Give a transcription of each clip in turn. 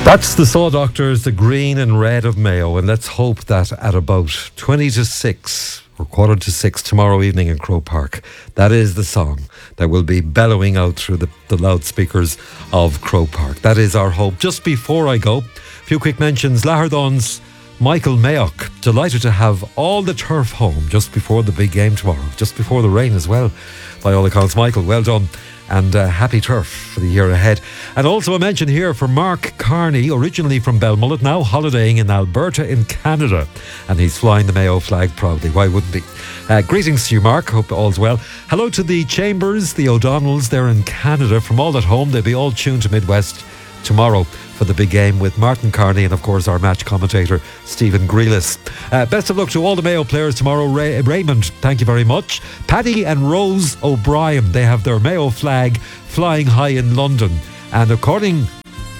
That's the Saw Doctors, the green and red of Mayo, and let's hope that at about 20 to 6 or quarter to 6 tomorrow evening in Croke Park, that is the song that will be bellowing out through the loudspeakers of Croke Park. That is our hope. Just before I go, a few quick mentions. Lahardon's Michael Mayock, delighted to have all the turf home just before the big game tomorrow, just before the rain as well, by all accounts. Michael, well done. And happy turf for the year ahead. And also a mention here for Mark Carney, originally from Belmullet, now holidaying in Alberta in Canada. And he's flying the Mayo flag proudly. Why wouldn't he? Greetings to you, Mark. Hope all's well. Hello to the Chambers, the O'Donnells there in Canada. From all at home, they'll be all tuned to Midwest tomorrow for the big game with Martin Carney and of course our match commentator Stephen Grealis. Best of luck to all the Mayo players tomorrow. Raymond, thank you very much. Paddy and Rose O'Brien, they have their Mayo flag flying high in London, and according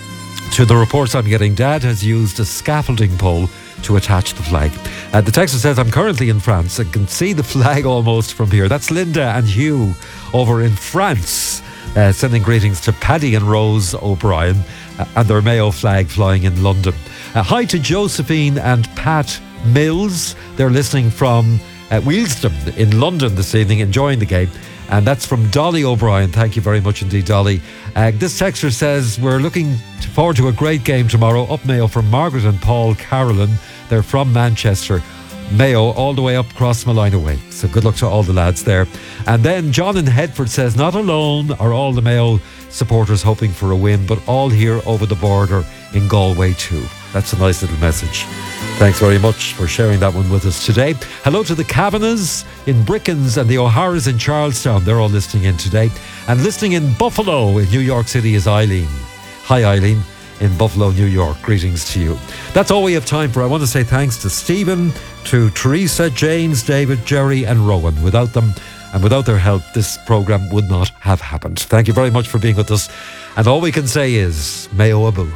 to the reports I'm getting, Dad has used a scaffolding pole to attach the flag. The texter says, I'm currently in France and can see the flag almost from here. That's Linda and Hugh over in France. Sending greetings to Paddy and Rose O'Brien and their Mayo flag flying in London. Hi to Josephine and Pat Mills. They're listening from Wealdstone in London this evening, enjoying the game. And that's from Dolly O'Brien. Thank you very much indeed, Dolly. This texter says, we're looking forward to a great game tomorrow. Up Mayo from Margaret and Paul Carolyn. They're from Manchester. Mayo all the way up Crossmalina way. So good luck to all the lads there. And then John in Headford says, not alone are all the Mayo supporters hoping for a win, but all here over the border in Galway too. That's a nice little message. Thanks very much for sharing that one with us today. Hello to the Kavanaghs in Brickens and the O'Haras in Charlestown. They're all listening in today. And listening in Buffalo in New York City is Eileen. Hi Eileen in Buffalo, New York. Greetings to you. That's all we have time for. I want to say thanks to Stephen, to Teresa, James, David, Jerry and Rowan. Without them and without their help, this programme would not have happened. Thank you very much for being with us. And all we can say is, Mayo Abu.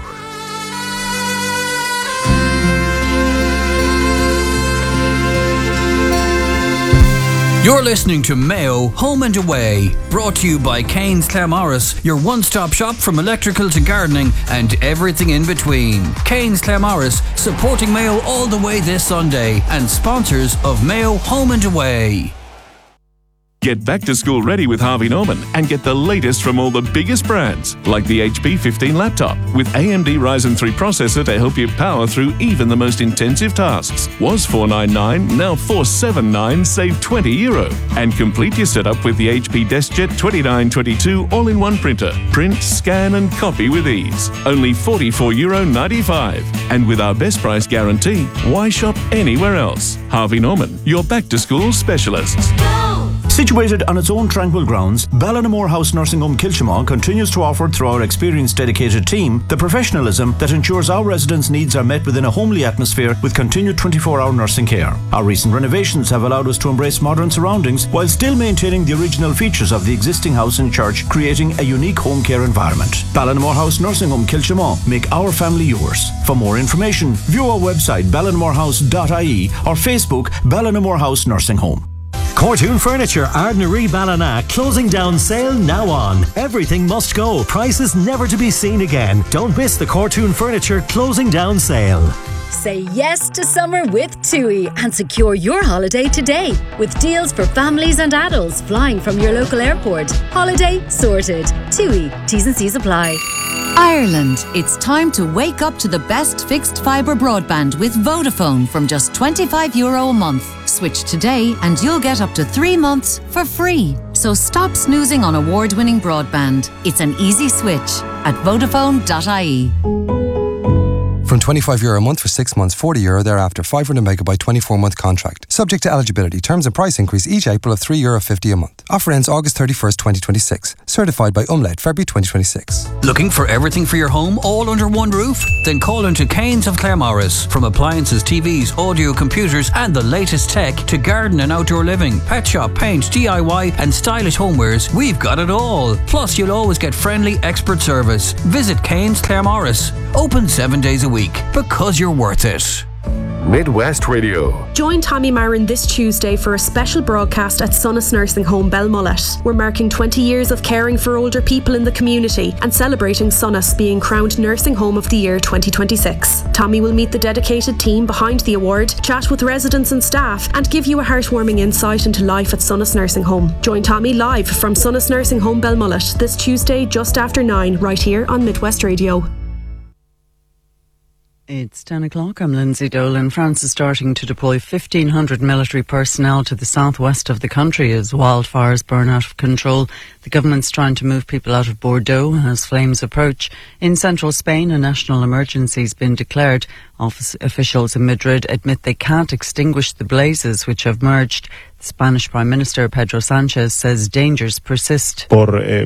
You're listening to Mayo Home and Away, brought to you by Kane's Claremorris, your one-stop shop from electrical to gardening and everything in between. Kane's Claremorris, supporting Mayo all the way this Sunday, and sponsors of Mayo Home and Away. Get back to school ready with Harvey Norman and get the latest from all the biggest brands, like the HP 15 laptop with AMD Ryzen 3 processor to help you power through even the most intensive tasks. Was $499, now $479, save €20. And complete your setup with the HP DeskJet 2922 all-in-one printer. Print, scan and copy with ease. Only €44.95. And with our best price guarantee, why shop anywhere else? Harvey Norman, your back-to-school specialists. Situated on its own tranquil grounds, Ballinamore House Nursing Home Kilchimon continues to offer, through our experienced dedicated team, the professionalism that ensures our residents' needs are met within a homely atmosphere with continued 24-hour nursing care. Our recent renovations have allowed us to embrace modern surroundings while still maintaining the original features of the existing house and church, creating a unique home care environment. Ballinamore House Nursing Home Kilchimon, make our family yours. For more information, view our website ballinamorehouse.ie or Facebook Ballinamore House Nursing Home. Cortoon Furniture, Ardnaree Ballina, closing down sale now on. Everything must go. Prices never to be seen again. Don't miss the Cortoon Furniture closing down sale. Say yes to summer with TUI and secure your holiday today with deals for families and adults flying from your local airport. Holiday sorted. TUI. T's and C's apply. Ireland, it's time to wake up to the best fixed fibre broadband with Vodafone from just €25 a month. Switch today and you'll get up to 3 months for free. So stop snoozing on award-winning broadband. It's an easy switch at Vodafone.ie. From €25 a month for 6 months, €40 thereafter, 500 megabyte 24-month contract. Subject to eligibility. Terms and price increase each April of €3.50 a month. Offer ends August 31st, 2026. Certified by Umlaut, February 2026. Looking for everything for your home all under one roof? Then call into Kane's of Claremorris. From appliances, TVs, audio, computers and the latest tech to garden and outdoor living, pet shop, paint, DIY and stylish homewares, we've got it all. Plus you'll always get friendly expert service. Visit Kane's Claremorris. Open 7 days a week because you're worth it. Midwest Radio. Join Tommy Marin this Tuesday for a special broadcast at Sonas Nursing Home Belmullet. We're marking 20 years of caring for older people in the community and celebrating Sonas being crowned Nursing Home of the Year 2026. Tommy will meet the dedicated team behind the award, chat with residents and staff, and give you a heartwarming insight into life at Sonas Nursing Home. Join Tommy live from Sonas Nursing Home Belmullet this Tuesday just after 9 right here on Midwest Radio. It's 10 o'clock. I'm Lindsay Dolan. France is starting to deploy 1,500 military personnel to the southwest of the country as wildfires burn out of control. The government's trying to move people out of Bordeaux as flames approach. In central Spain, a national emergency has been declared. Office officials in Madrid admit they can't extinguish the blazes which have merged. The Spanish Prime Minister Pedro Sanchez says dangers persist. We're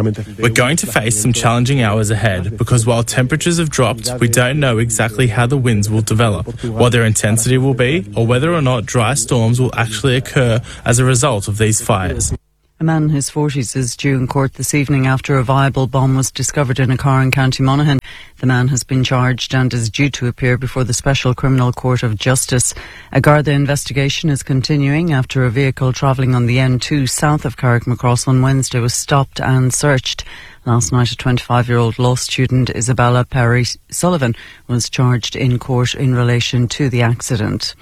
going to face some challenging hours ahead because while temperatures have dropped, we don't know exactly how the winds will develop, what their intensity will be, or whether or not dry storms will actually occur as a result of these fires. A man in his 40s is due in court this evening after a viable bomb was discovered in a car in County Monaghan. The man has been charged and is due to appear before the Special Criminal Court of Justice. A Garda investigation is continuing after a vehicle travelling on the N2 south of Carrickmacross on Wednesday was stopped and searched. Last night, a 25-year-old law student, Isabella Perry Sullivan, was charged in court in relation to the accident.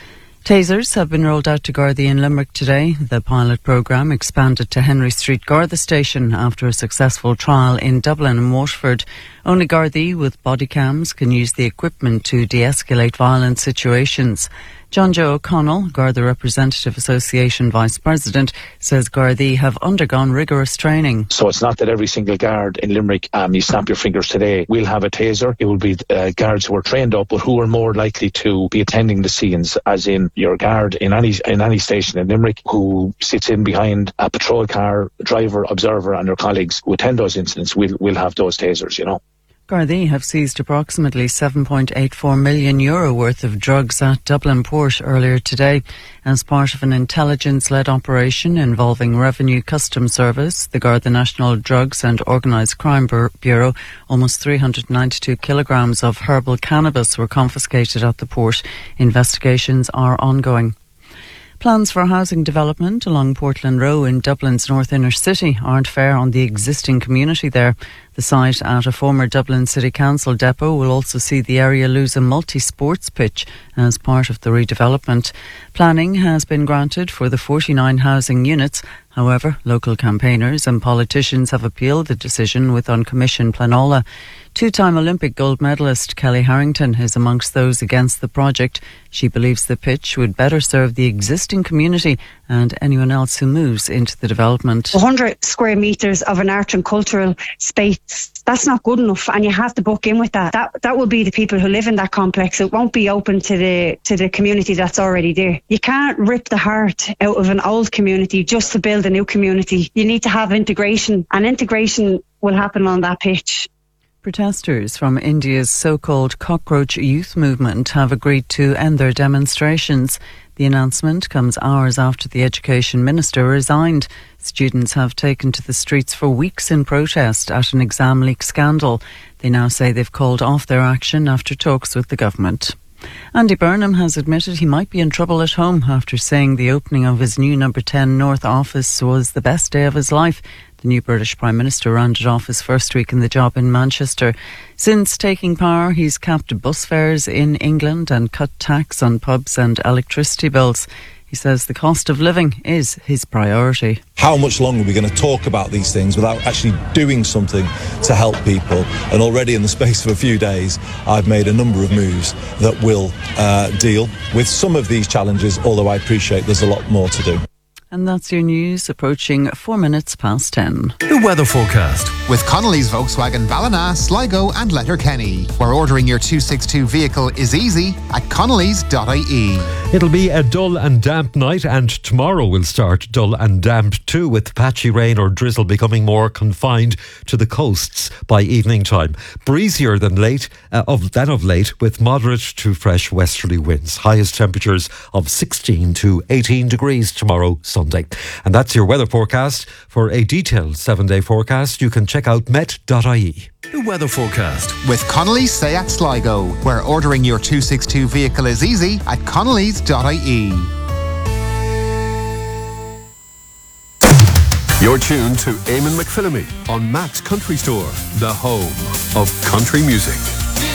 Tasers have been rolled out to Gardaí in Limerick today. The pilot programme expanded to Henry Street Garda Station after a successful trial in Dublin and Waterford. Only Gardaí with body cams can use the equipment to de-escalate violent situations. John Joe O'Connell, Garda Representative Association Vice President, says Gardaí have undergone rigorous training. So it's not that every single guard in Limerick, you snap your fingers today, will have a taser. It will be guards who are trained up, but who are more likely to be attending the scenes, as in your guard in any station in Limerick who sits in behind a patrol car, driver, observer and their colleagues who attend those incidents will have those tasers, you know. Gardaí have seized approximately €7.84 million worth of drugs at Dublin Port earlier today. As part of an intelligence-led operation involving Revenue Customs Service, the Garda National Drugs and Organised Crime Bureau, almost 392 kilograms of herbal cannabis were confiscated at the port. Investigations are ongoing. Plans for housing development along Portland Row in Dublin's North Inner City aren't fair on the existing community there. The site at a former Dublin City Council depot will also see the area lose a multi-sports pitch as part of the redevelopment. Planning has been granted for the 49 housing units. However, local campaigners and politicians have appealed the decision with uncommissioned planola. Two-time Olympic gold medalist Kelly Harrington is amongst those against the project. She believes the pitch would better serve the existing community and anyone else who moves into the development. 100 square metres of an art and cultural space, that's not good enough, and you have to book in with that. That will be the people who live in that complex. It won't be open to the community that's already there. You can't rip the heart out of an old community just to build a new community. You need to have integration, and integration will happen on that pitch. Protesters from India's so-called cockroach youth movement have agreed to end their demonstrations. The announcement comes hours after the Education Minister resigned. Students have taken to the streets for weeks in protest at an exam leak scandal. They now say they've called off their action after talks with the government. Andy Burnham has admitted he might be in trouble at home after saying the opening of his new Number 10 North office was the best day of his life. The new British Prime Minister rounded off his first week in the job in Manchester. Since taking power, he's capped bus fares in England and cut tax on pubs and electricity bills. He says the cost of living is his priority. How much longer are we going to talk about these things without actually doing something to help people? And already in the space of a few days, I've made a number of moves that will deal with some of these challenges, although I appreciate there's a lot more to do. And that's your news, approaching 4 minutes past 10. The weather forecast with Connolly's Volkswagen Ballina, Sligo and Letterkenny, where ordering your 262 vehicle is easy at connolly's.ie. It'll be a dull and damp night, and tomorrow will start dull and damp too, with patchy rain or drizzle becoming more confined to the coasts by evening time. Breezier than of late, with moderate to fresh westerly winds. Highest temperatures of 16 to 18 degrees tomorrow, Sunday. Sunday. And that's your weather forecast. For a detailed 7-day forecast, you can check out met.ie. The weather forecast with Connolly's Seat Sligo, where ordering your 262 vehicle is easy at connellys.ie. You're tuned to Eamon McPhillamy on Max Country Store, the home of country music.